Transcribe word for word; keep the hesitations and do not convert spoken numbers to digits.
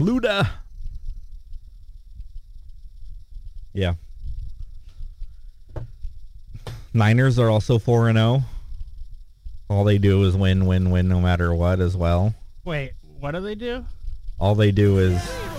Luda. Yeah. Niners are also four and oh. All they do is win, win, win no matter what as well. Wait, what do they do? All they do is